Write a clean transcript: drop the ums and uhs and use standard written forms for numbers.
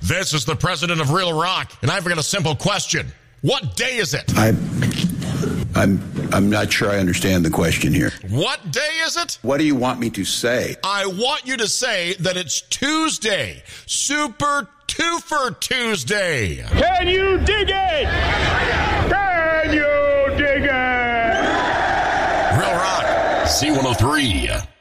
This is the president of Real Rock, and I've got a simple question. What day is it? I'm not sure I understand the question here. What day is it? What do you want me to say? I want you to say that it's Tuesday. Super Twofer Tuesday. Can you dig it? Can you dig it? Real Rock, C103.